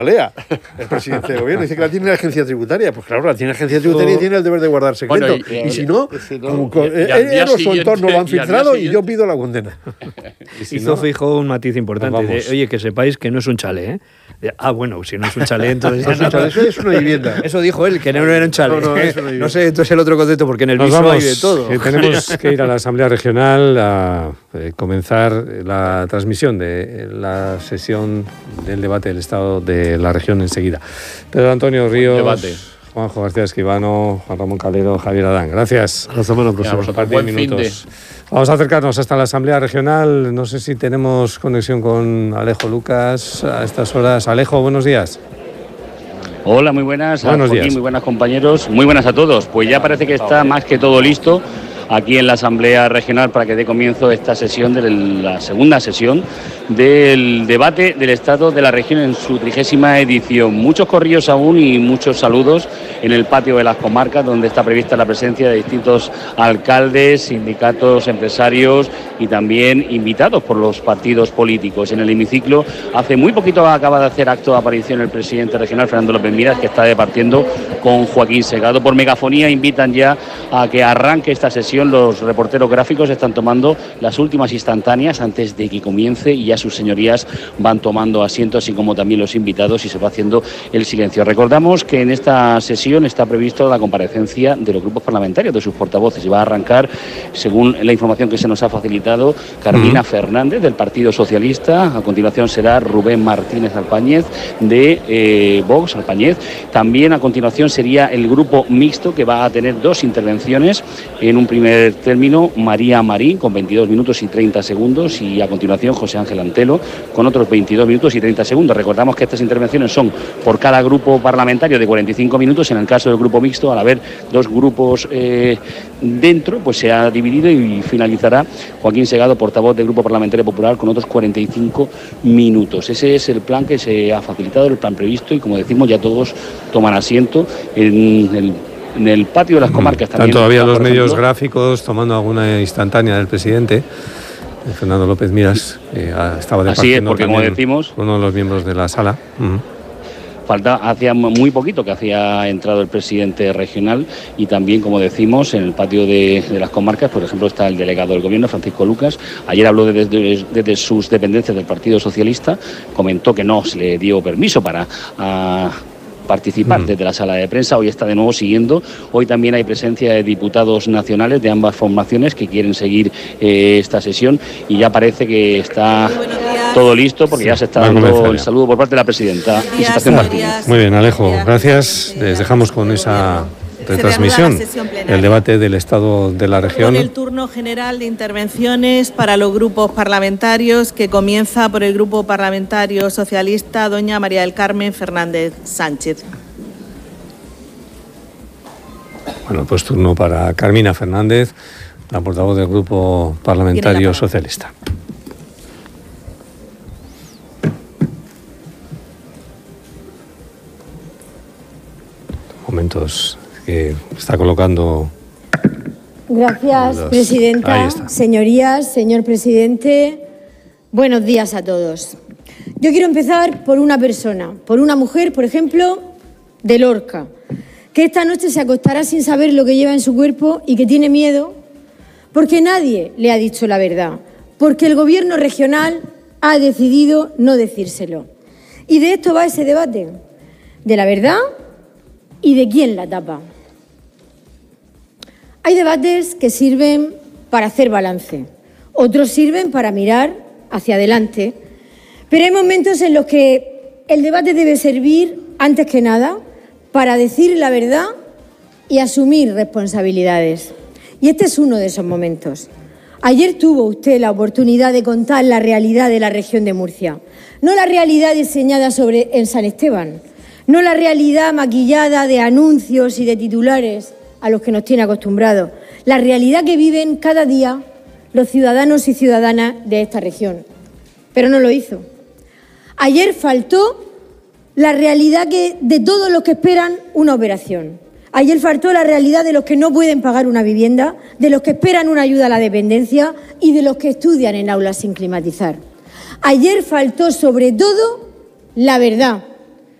lea el presidente del gobierno, dice que la tiene la agencia tributaria. Pues claro, la tiene la agencia tributaria y tiene el deber de guardar secreto. Bueno, y si no, él o su entorno lo han filtrado y yo pido la condena. Hizo Feijóo un matiz importante. Oye, que sepáis que no es un chalet, ¿eh? Bueno, si no es un chalet, entonces no es un chalet, eso es una vivienda. Eso dijo él, que no era un chalet. No sé, entonces el otro concepto, porque en el viso hay de todo. Tenemos que ir a la Asamblea Regional a comenzar la transmisión de la sesión del debate del Estado de la región enseguida. Pedro Antonio Ríos, Juanjo García Esquivano, Juan Ramón Calero, Javier Adán. Gracias. Hasta la semana próxima. Un par de minutos. Vamos a acercarnos hasta la Asamblea Regional. No sé si tenemos conexión con Alejo Lucas a estas horas. Alejo, buenos días. Hola, muy buenas. Buenos días. Muy buenas, compañeros. Muy buenas a todos. Pues ya parece que está más que todo listo aquí en la Asamblea Regional para que dé comienzo esta sesión, de la segunda sesión del debate del Estado de la región en su 30ª edición. Muchos corrillos aún y muchos saludos en el patio de las comarcas, donde está prevista la presencia de distintos alcaldes, sindicatos, empresarios y también invitados por los partidos políticos. En el hemiciclo, hace muy poquito acaba de hacer acto de aparición el presidente regional, Fernando López Miras, que está departiendo con Joaquín Segado. Por megafonía invitan ya a que arranque esta sesión. Los reporteros gráficos están tomando las últimas instantáneas antes de que comience y ya sus señorías van tomando asiento, así como también los invitados, y se va haciendo el silencio. Recordamos que en esta sesión está previsto la comparecencia de los grupos parlamentarios, de sus portavoces, y va a arrancar, según la información que se nos ha facilitado, Carmina Fernández, del Partido Socialista. A continuación será Rubén Martínez Alpáñez, de Vox, Alpáñez. También a continuación sería el grupo mixto, que va a tener dos intervenciones. En un primer término, María Marín, con 22 minutos y 30 segundos, y a continuación José Ángel Antelo, con otros 22 minutos y 30 segundos. Recordamos que estas intervenciones son por cada grupo parlamentario de 45 minutos. En el caso del grupo mixto, al haber dos grupos dentro, pues se ha dividido y finalizará Joaquín Segado, portavoz del Grupo Parlamentario Popular, con otros 45 minutos. Ese es el plan que se ha facilitado, el plan previsto, y como decimos, ya todos toman asiento en el patio de las comarcas. Están todavía los medios gráficos tomando alguna instantánea del presidente, Fernando López Miras, estaba departiendo. Así es, porque como decimos, uno de los miembros de la sala. Hacía muy poquito que hacía entrado el presidente regional, y también, como decimos, en el patio de las comarcas, por ejemplo, está el delegado del gobierno, Francisco Lucas. Ayer habló desde sus dependencias del Partido Socialista, comentó que no se le dio permiso para participar desde la sala de prensa. Hoy está de nuevo siguiendo. Hoy también hay presencia de diputados nacionales de ambas formaciones que quieren seguir esta sesión, y ya parece que está todo listo, porque ya se está dando el saludo por parte de la presidenta Isabel Martínez. Muy bien, Alejo, gracias. Les dejamos con esa retransmisión del debate del Estado de la región. Con el turno general de intervenciones para los grupos parlamentarios, que comienza por el Grupo Parlamentario Socialista, doña María del Carmen Fernández Sánchez. Bueno, pues turno para Carmina Fernández, la portavoz del Grupo Parlamentario Socialista. Momentos que está colocando. Gracias, presidenta. Señorías, señor presidente, buenos días a todos. Yo quiero empezar por una persona, por una mujer, por ejemplo, de Lorca, que esta noche se acostará sin saber lo que lleva en su cuerpo y que tiene miedo porque nadie le ha dicho la verdad, porque el gobierno regional ha decidido no decírselo. Y de esto va ese debate, de la verdad y de quién la tapa. Hay debates que sirven para hacer balance, otros sirven para mirar hacia adelante, pero hay momentos en los que el debate debe servir, antes que nada, para decir la verdad y asumir responsabilidades. Y este es uno de esos momentos. Ayer tuvo usted la oportunidad de contar la realidad de la región de Murcia, no la realidad diseñada en San Esteban, no la realidad maquillada de anuncios y de titulares a los que nos tiene acostumbrados, la realidad que viven cada día los ciudadanos y ciudadanas de esta región. Pero no lo hizo. Ayer faltó la realidad de todos los que esperan una operación. Ayer faltó la realidad de los que no pueden pagar una vivienda, de los que esperan una ayuda a la dependencia y de los que estudian en aulas sin climatizar. Ayer faltó, sobre todo, la verdad.